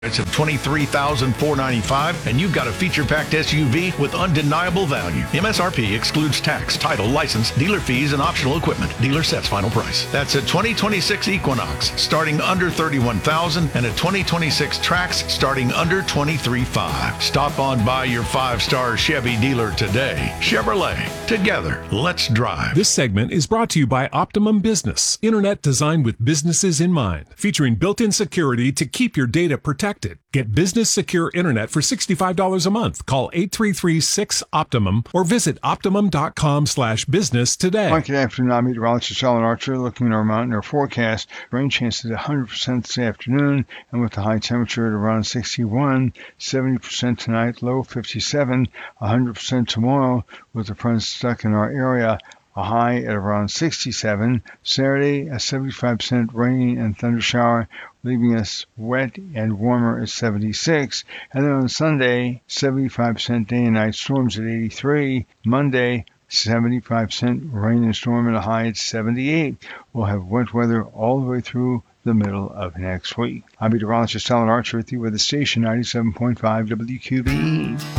It's at $23,495, and you've got a feature-packed SUV with undeniable value. MSRP excludes tax, title, license, dealer fees, and optional equipment. Dealer sets final price. That's a 2026 Equinox starting under $31,000 and a 2026 Trax starting under $23,500. Stop on by your 5-star Chevy dealer today. Chevrolet. Together, let's drive. This segment is brought to you by Optimum Business. Internet designed with businesses in mind. Featuring built-in security to keep your data protected. Get business secure internet for $65 a month. Call 833-6-OPTIMUM or visit optimum.com/business today. Good afternoon. I'm meteorologist Alan Archer looking at our mountain air forecast. Rain chances at 100% this afternoon, and with the high temperature at around 61, 70% tonight, low 57, 100% tomorrow with the front stuck in our area. A high at around 67. Saturday, a 75% rain and thunder shower, leaving us wet and warmer at 76. And then on Sunday, 75% day and night storms at 83. Monday, 75% rain and storm and a high at 78. We'll have wet weather all the way through the middle of next week. I'm meteorologist Alan Archer with you with the station 97.5 WQBE.